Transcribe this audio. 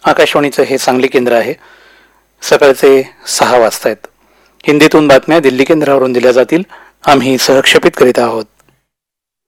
आकाशवाणीचं हे सांगली केंद्र आहे. सकाळचे 6 वाजतायत. हिंदीतून बातम्या दिल्ली केंद्रावरून दिल्या जातील. आम्ही सहक्षेपित करीत आहोत.